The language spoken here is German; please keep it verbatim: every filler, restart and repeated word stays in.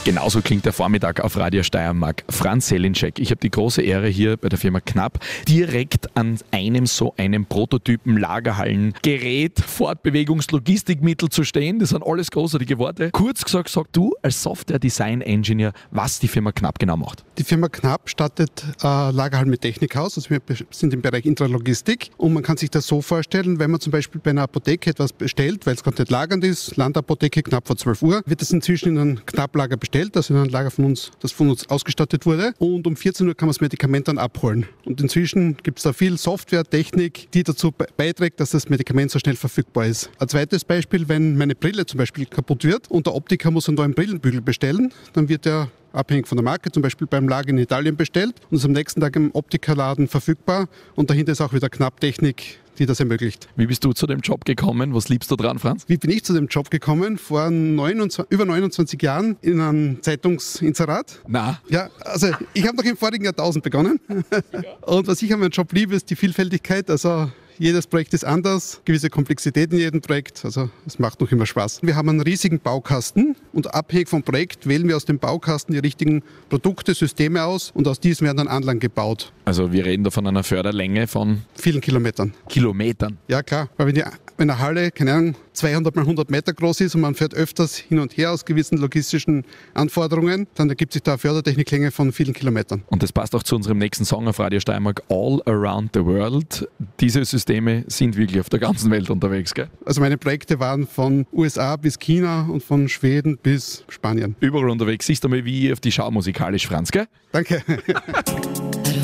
Genauso klingt der Vormittag auf Radio Steiermark. Franz Selinschek, ich habe die große Ehre, hier bei der Firma Knapp direkt an einem so einem Prototypen Lagerhallengerät, Fortbewegungslogistikmittel zu stehen. Das sind alles großartige Worte. Kurz gesagt, sag du als Software-Design-Engineer, was die Firma Knapp genau macht. Die Firma Knapp stattet äh, Lagerhallen mit Technik aus. Also wir sind im Bereich Intralogistik und man kann sich das so vorstellen, wenn man zum Beispiel bei einer Apotheke etwas bestellt, weil es gerade nicht lagernd ist, Landapotheke knapp vor zwölf Uhr, wird es inzwischen in ein Knapplager bestellt, also in ein Lager von uns, das von uns ausgestattet wurde, und um vierzehn Uhr kann man das Medikament dann abholen. Und inzwischen gibt es da viel Software, Technik, die dazu beiträgt, dass das Medikament so schnell verfügbar ist. Ein zweites Beispiel, wenn meine Brille zum Beispiel kaputt wird und der Optiker muss einen neuen Brillenbügel bestellen, dann wird der abhängig von der Marke, zum Beispiel beim Lager in Italien bestellt und ist am nächsten Tag im Optikerladen verfügbar, und dahinter ist auch wieder Knapp-Technik, die das ermöglicht. Wie bist du zu dem Job gekommen? Was liebst du dran, Franz? Wie bin ich zu dem Job gekommen? Vor neunundzwanzig, über neunundzwanzig Jahren in einem Zeitungsinserat. Na? Ja, also ich habe noch im vorigen Jahrtausend begonnen. Und was ich an meinem Job liebe, ist die Vielfältigkeit. Also jedes Projekt ist anders, gewisse Komplexität in jedem Projekt, also es macht noch immer Spaß. Wir haben einen riesigen Baukasten und abhängig vom Projekt wählen wir aus dem Baukasten die richtigen Produkte, Systeme aus und aus diesen werden dann Anlagen gebaut. Also wir reden da von einer Förderlänge von vielen Kilometern. Kilometern? Ja klar, weil wenn, die, wenn eine Halle, keine Ahnung, zweihundert mal hundert Meter groß ist und man fährt öfters hin und her aus gewissen logistischen Anforderungen, dann ergibt sich da eine Fördertechniklänge von vielen Kilometern. Und das passt auch zu unserem nächsten Song auf Radio Steiermark, All Around the World. Diese Systeme sind wirklich auf der ganzen Welt unterwegs, gell? Also meine Projekte waren von U S A bis China und von Schweden bis Spanien. Überall unterwegs. Siehst du mal, wie ich auf die Schau musikalisch, Franz, gell? Danke.